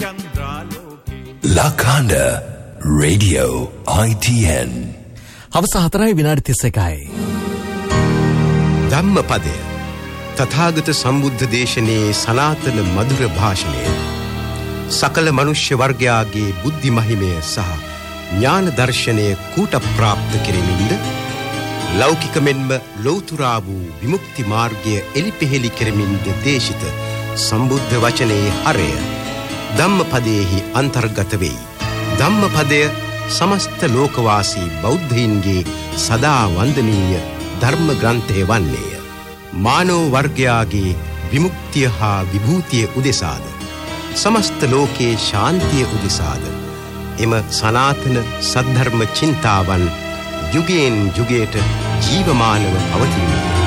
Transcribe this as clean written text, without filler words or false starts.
Lakanda Radio ITN හවස 4:31යි. ධම්මපදය තථාගත සම්බුද්ධ දේශනයේ සනාතන මధుර භාෂණය සකල මනුෂ්‍ය වර්ගයාගේ බුද්ධි මහිමය සහ ඥාන දර්ශනය කූට ප්‍රාප්ත කෙරෙමින්ද ලෞකික මෙන්ම ලෞතුරා වූ විමුක්ති මාර්ගය එලිපෙහෙලි කෙරෙමින්ද දේශිත සම්බුද්ධ වචනයේ හරය ධම්මපදයේහි අන්තර්ගත වෙයි. ධම්මපදය සමස්ත ලෝකවාසී බෞද්ධයින්ගේ සදා වන්දනීය ධර්ම ග්‍රන්ථය වන්නේය. මානව වර්ගයාගේ විමුක්තිය හා විභූතිය උදෙසාද සමස්ත ලෝකයේ ශාන්තිය උදෙසාද එම සනාතන සද්ධර්ම චින්තාවන් යුගයෙන් යුගයට ජීවමානව පවතිනවා.